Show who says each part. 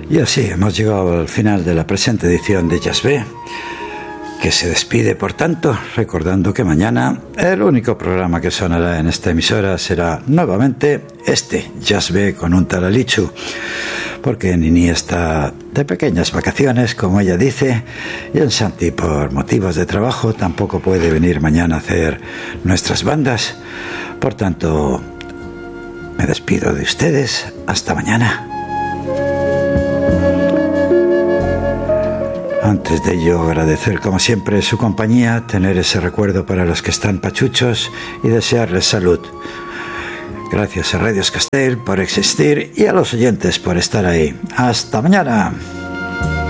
Speaker 1: Y así hemos llegado al final de la presente edición de Jazz B, que se despide, por tanto, recordando que mañana el único programa que sonará en esta emisora será nuevamente este, Jazz B con un tal Alichu, porque Nini está de pequeñas vacaciones, como ella dice, y en Santi, por motivos de trabajo, tampoco puede venir mañana a hacer nuestras bandas. Por tanto, me despido de ustedes. Hasta mañana. Antes de ello, agradecer como siempre su compañía, tener ese recuerdo para los que están pachuchos y desearles salud. Gracias a Radios Castell por existir y a los oyentes por estar ahí. ¡Hasta mañana!